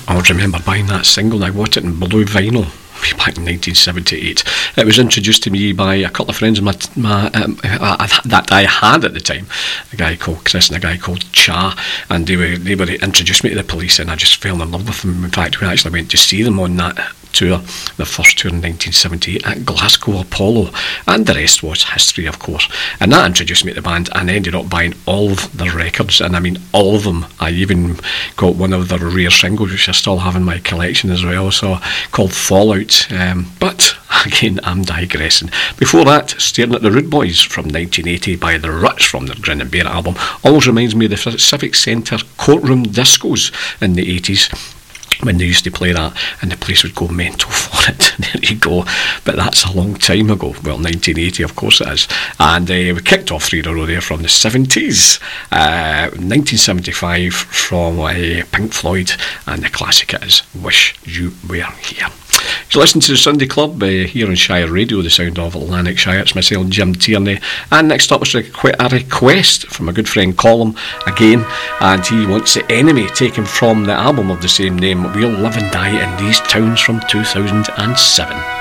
I always remember buying that single. I bought it in blue vinyl back in 1978. It was introduced to me by a couple of friends that I had at the time, a guy called Chris and a guy called Cha, and they were introduced me to the Police, and I just fell in love with them. In fact, we actually went to see them on that tour, the first tour in 1978 at Glasgow Apollo, and the rest was history, of course. And that introduced me to the band, and I ended up buying all of their records, and I mean all of them. I even got one of their rare singles, which I still have in my collection as well, so called Fallout. But again, I'm digressing. Before that, Staring at the Rude Boys from 1980 by The Ruts from their Grin and Bear album. Always reminds me of the Civic Centre courtroom discos in the 80s, when they used to play that, and the place would go mental for it. There you go. But that's a long time ago. Well, 1980, of course it is. And we kicked off 3 in a row there from the 70s. 1975 from Pink Floyd, and the classic it is Wish You Were Here. You listen to the Sunday Club here on Shire Radio, the sound of Lanarkshire. It's myself, Jim Tierney, and next up was a request from a good friend Colin again, and he wants The Enemy, taken from the album of the same name, We'll Live and Die in These Towns from 2007.